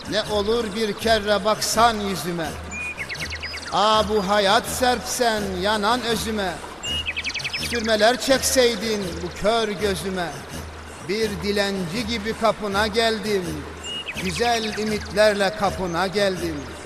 Ne olur bir kere baksan yüzüme. Bu hayat serpsen yanan özüme. Sürmeler çekseydin bu kör gözüme. Bir dilenci gibi kapına geldim. Güzel ümitlerle kapına geldim.